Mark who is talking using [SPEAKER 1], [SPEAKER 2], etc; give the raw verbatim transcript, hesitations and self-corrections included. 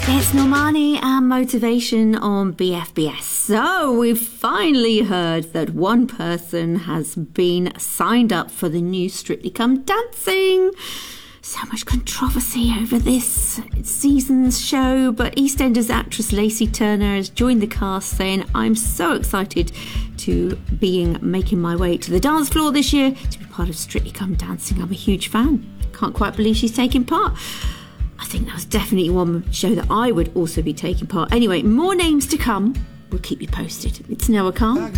[SPEAKER 1] It's Normani and Motivation on B F B S. So we've finally heard that one person has been signed up for the new Strictly Come Dancing. So much controversy over this season's show, but EastEnders actress Lacey Turner has joined the cast saying, I'm so excited to being making my way to the dance floor this year to be part of Strictly Come Dancing. I'm a huge fan. Can't quite believe she's taking part. I think that was definitely one show that I would also be taking part. Anyway, more names to come. We'll keep you posted. It's Noah Khan.